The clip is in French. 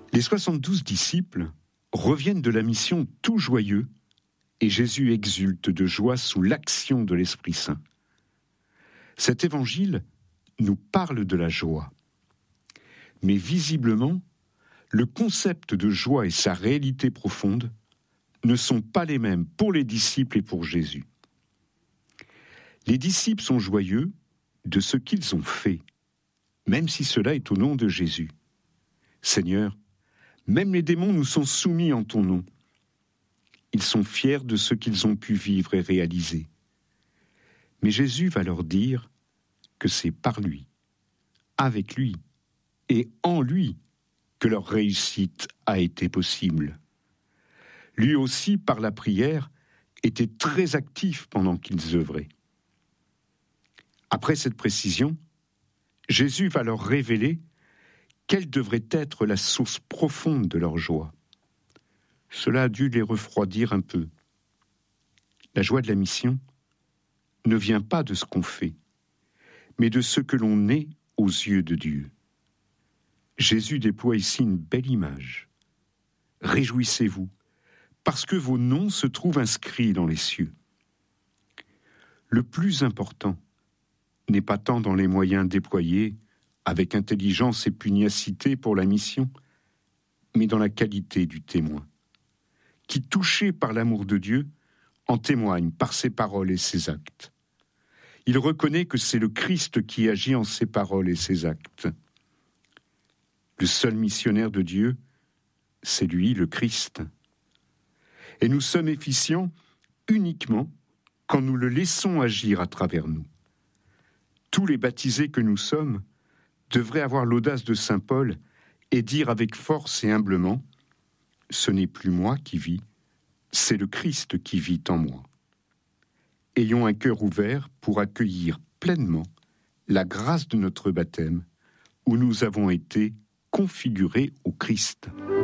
Les 72 disciples reviennent de la mission tout joyeux et Jésus exulte de joie sous l'action de l'Esprit Saint. Cet évangile nous parle de la joie. Mais visiblement, le concept de joie et sa réalité profonde ne sont pas les mêmes pour les disciples et pour Jésus. Les disciples sont joyeux de ce qu'ils ont fait, même si cela est au nom de Jésus. Seigneur, même les démons nous sont soumis en ton nom. Ils sont fiers de ce qu'ils ont pu vivre et réaliser. Mais Jésus va leur dire que c'est par lui, avec lui et en lui que leur réussite a été possible. Lui aussi, par la prière, était très actif pendant qu'ils œuvraient. Après cette précision, Jésus va leur révéler quelle devrait être la source profonde de leur joie. Cela a dû les refroidir un peu. La joie de la mission ne vient pas de ce qu'on fait, mais de ce que l'on est aux yeux de Dieu. Jésus déploie ici une belle image. Réjouissez-vous, parce que vos noms se trouvent inscrits dans les cieux. Le plus important n'est pas tant dans les moyens déployés avec intelligence et pugnacité pour la mission, mais dans la qualité du témoin, qui, touché par l'amour de Dieu, en témoigne par ses paroles et ses actes. Il reconnaît que c'est le Christ qui agit en ses paroles et ses actes. Le seul missionnaire de Dieu, c'est lui, le Christ. Et nous sommes efficients uniquement quand nous le laissons agir à travers nous. Tous les baptisés que nous sommes devraient avoir l'audace de saint Paul et dire avec force et humblement « Ce n'est plus moi qui vis, c'est le Christ qui vit en moi ». Ayons un cœur ouvert pour accueillir pleinement la grâce de notre baptême où nous avons été configurés au Christ.